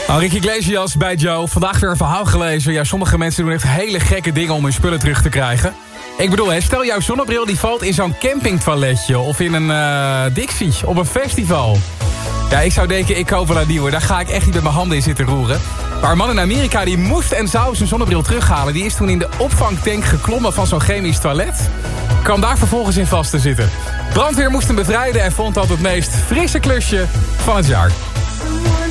Ricky Iglesias bij Joe. Vandaag weer een verhaal gelezen. Ja, sommige mensen doen echt hele gekke dingen om hun spullen terug te krijgen. Ik bedoel, stel jouw zonnebril die valt in zo'n campingtoiletje of in een Dixie op een festival. Ja, ik zou denken, ik koop wel een nieuwe. Daar ga ik echt niet met mijn handen in zitten roeren. Maar een man in Amerika die moest en zou zijn zonnebril terughalen. Die is toen in de opvangtank geklommen van zo'n chemisch toilet. Kwam daar vervolgens in vast te zitten. Brandweer moest hem bevrijden en vond dat het meest frisse klusje van het jaar.